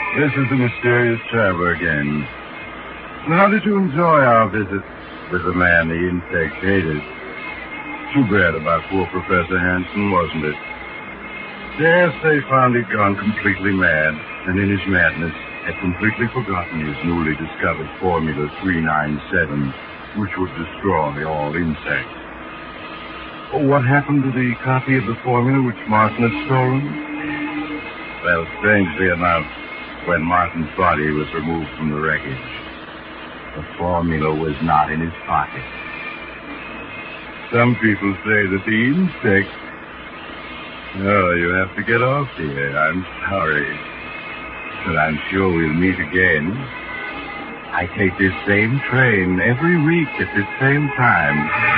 This is the mysterious traveler again. How did you enjoy our visit with the man the insect hated? Too bad about poor Professor Hansen, wasn't it? Yes, they found he'd gone completely mad, and in his madness had completely forgotten his newly discovered Formula 397, which would destroy all insects. What happened to the copy of the formula which Martin had stolen? Well, strangely enough, when Martin's body was removed from the wreckage, the formula was not in his pocket. Some people say that the insect... Oh, you have to get off here. I'm sorry. But I'm sure we'll meet again. I take this same train every week at this same time.